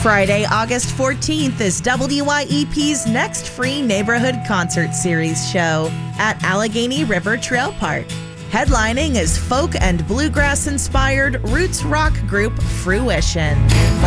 Friday, August 14th is WYEP's next free neighborhood concert series show at Allegheny River Trail Park. Headlining is folk and bluegrass-inspired roots rock group Fruition.